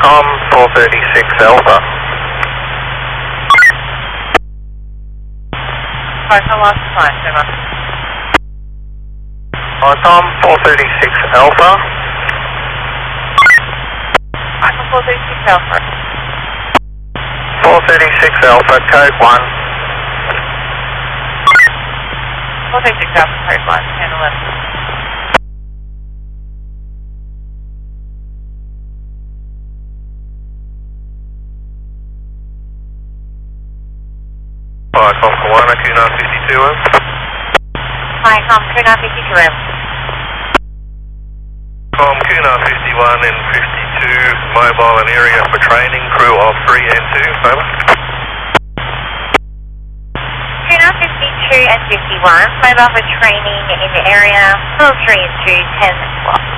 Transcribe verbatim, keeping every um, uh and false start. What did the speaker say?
Com four thirty-six Alpha. Python lost flight, over. Com four thirty-six Alpha. Python four thirty-six Alpha. four thirty-six Alpha, code one. four thirty-six Alpha, code one, ten eleven. Alright, Com for one, Q nine fifty-two M. Hi, Com, Q nine fifty-two M. Com Q nine fifty-one and fifty-two, mobile and area for training, crew of three and two, over. Q nine fifty-two and fifty-one, mobile for training in the area, crew of three and two, ten o'clock.